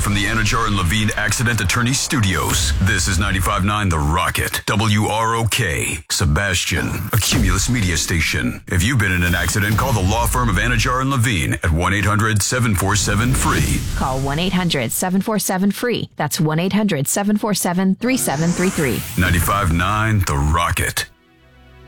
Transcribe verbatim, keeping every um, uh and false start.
from the Anajar and Levine Accident Attorney Studios. This is ninety-five point nine The Rocket, W R O K, Sebastian, a Cumulus media station. If you've been in an accident, call the law firm of Anajar and Levine at one eight hundred seven four seven free. Call one eight hundred seven four seven free. That's one eight hundred seven four seven three seven three three. ninety-five point nine The Rocket.